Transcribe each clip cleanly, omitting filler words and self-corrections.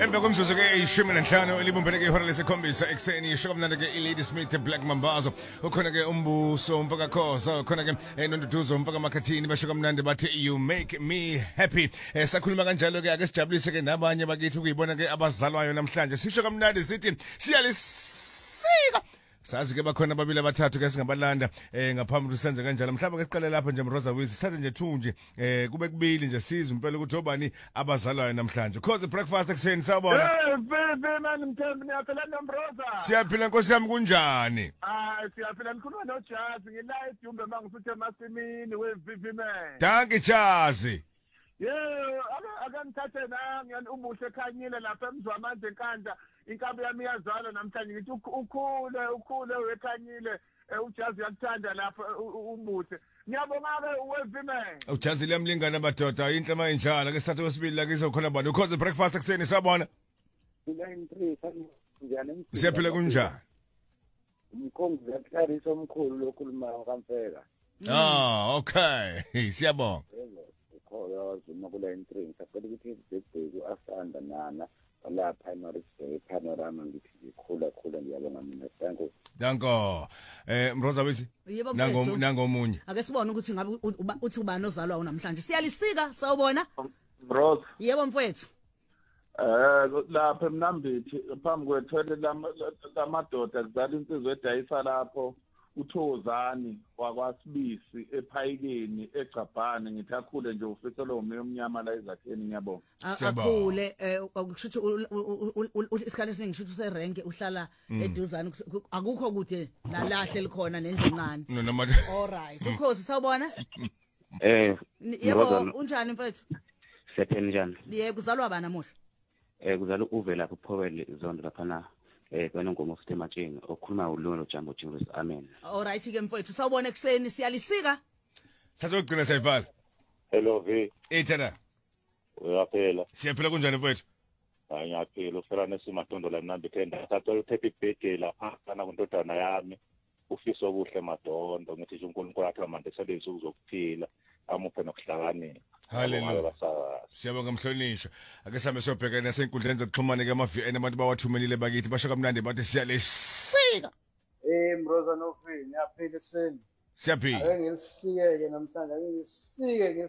Emva komzuzu ke ishumi nanhlanu elibumbene ke ihora lesikhombisa ekseni isho kamnandi ke iLady Smith Black Mambazo ukhona ke umbuso umfaka khoza ukhona ke nonduduzo umfaka makhathini basho kamnandi bathi you make me happy. Sakhuluma kanjalo ke ake sijabulise ke nabanye bakithi ukuyibona ke abazalwayo namhlanje sisho kamnandi sithi siyalisika. Sazi ke bakhona babili abathathu ke singabalanda ngaphambi usenze kanjalo mhlawumbe ke siqale lapha nje Mroza Wizi sithathe nje thunje kube kubili nje sizwe impela ukuthi obani abazalwayo namhlanje cause breakfast ekseni sawubona mani mthembu niyaphila noMroza siyaphila nkosi yami kunjani siyaphila nikhuluma noJazi ngila edumbe mangisuthe emasimini weViviman Danke Jazi akangithathe ngiyani umuhle ekhanyile lapha emzwamanje enkandla inkabi yami iyazala namhlanje ngithi ukhule wekhanyile uJazi yakuthanda lapha umuhle ngiyabonga ke weViviman uJazi lemlingana madoda inhle mayinjalo ke sathu kwesibili la kizokhona bani ukhoze breakfast ekseni sabona line 3 njani siyaphila kunjani umkhongi yakharisa omkhulu lokhulumayo kaMfeka okay siyabonga khona zuma ku line 3 ngisacela ukuthi birthday kuAsanda nana la primary day panorama ngithi ikhula ngiyabonga mina thanko danko Mroza Wizi nango munye ake sibone ukuthi ngabe uthi ubani ozalwa namhlanje siyalisika sawubona Bros yebo mfowethu lapha emnambithi phambi kwethwele lamadoda kuzala insizwe edayisa lapho uThozani wakwaSibisi ephayikeni eGcabhane ngithi akhule nje ufiselo umnyama la izakheni ngiyabonga akhule ukusho ukuthi isikhathi esiningi shuthi userank uhlala eduzane akukho kude nalahle likhona nendlencane alright ukhosi sawubona yebo unjani mfethu sepheni njani yebo kuzalwa bana namuhla kuzala uve lapho phowele izondo lapha na kwena ngomo futhi ematsheni okhuluma uLulo Jambo Julius amen alright ke mfowethu sawubona ekseni siyalisika sathogcina sayivala hello V ethana uyaphela siyaphila kunjani mfowethu ngiyaphila ufela nesimatondo la mnandi thenda sathola happy birthday lapha kana kuntodana yami ufisa obuhle madondo ngithi nje uNkulunkulu akhe manje selezi uzokuphila amuphe nokuhlakanipha haleluya siyabonga mhlonishwa ake sambe sobhekana nasenkundleni zokuxhumana ke ama-VN abantu bawathumelile bakithi basho kamnandi bathi siyalisika Mroza noFree ngiyaphila ekseni siyaphila ake ngisikeke namhlanje ake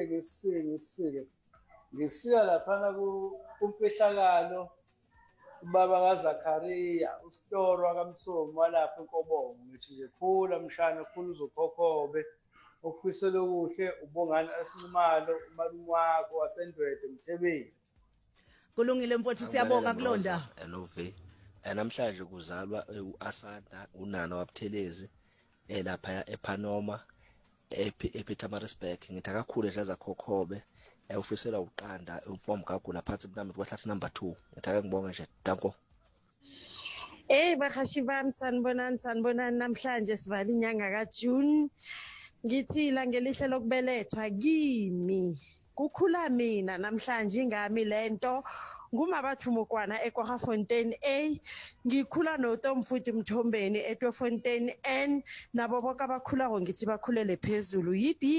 ngisika lapha kumfihlakalo ubaba kaZakaria uStoro kaMsomo walapha eNkobongo ngithi nje khula mshana khula uzokhokhobe ukufisela okuhle ubongani asinqumalo umalume wakho wasendwede Mthebeni kulungile mfowethu siyabonga kulonda Nove namhlanje kuzalwa uAsanda unana wabuthelezi lapha ePanoma ePietermaritzburg ngithi akakhule dlaza khokhobe ufisela uqanda umfomu gagula phansi kunami kwahlathi number 2 ngithi ake ngibonge nje danko bakhashi bami sanibonani namhlanje sivala inyanga kaJune ngithi la ngelihle lokubelethwa kimi kukhula mina namhlanje ingami lento ngumabathumukwana eKwaGafontein A ngikhula noTom futhi Mthombeni eTwefontein N nabo bonke abakhula ngithi bakhulele phezulu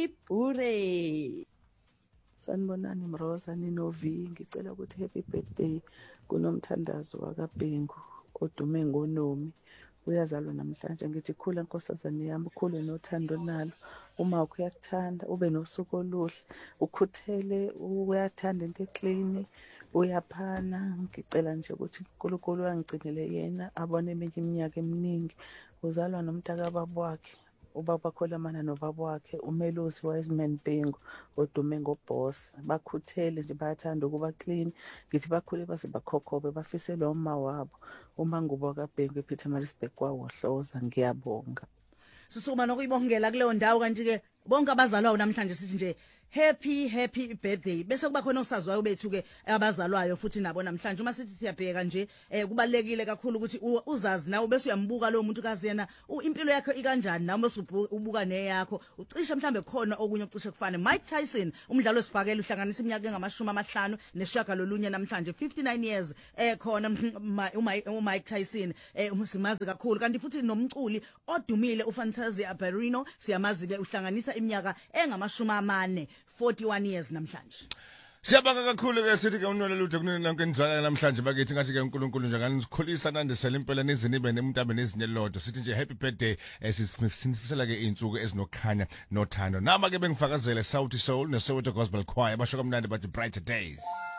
yibhure sanibonani Mroza ninovi ngicela ukuthi happy birthday kunomthandazo wakaBhengu odume ngonomi uyazalwa namhlanje ngithi khula nkosazane yami ukhule nothando nalo uma ukuyakuthanda ube nosuku oluhle ukhuthele uyathanda into eclean uyaphana ngicela nje ukuthi uNkulunkulu angigcinele yena abone eminye iminyaka eminingi uzalwa nomntaka baba wakhe ubaba kholamana nobaba wakhe uMelusi Wiseman Bhengu odume ngoboss bakhuthele nje bayathanda ukuba clean ngithi bakhule base bakhokhobe bafiselwa uma wabo uma ngubo kaBhengu ePietermaritzburg kwawohloza ngiyabonga sisukuma nokuyibongela kuleyo ndawo kanti ke bonke abazalwayo namhlanje sithi nje happy birthday bese kuba khona osazwayo bethu ke abazalwayo futhi nabo namhlanje uma sithi siyabheka nje kubalekile kakhulu ukuthi uzazi nawe bese uyambuka lo muntu kazi yena impilo yakhe ikanjani nawe bese ubuka neyakho ucishe mhlambe khona okunye ucishe kufane Mike Tyson umdlalo osibhakela uhlanganisa iminyaka engamashumi 50 nesishagalolunye namhlanje 59 years khona uMike Tyson simazi kakhulu kanti futhi nomculi odumile uFantasia Barrino siyamazi ke uhlanganisa iminyaka engamashumi 41 years namhlanje Siyabonga kakhulu ke sithi ke unwele lutho kunini nonke nizwala namhlanje bakithi ngathi ke uNkulunkulu nje nganikhulisa nandisela impela nezinibe nemntabe nezinye lodwa sithi nje happy birthday sifisela ke insuku ezinokhanya nothando nama ke bengifakazele South Soul ne Soweto Gospel Choir basho kamnandi bathi brighter days.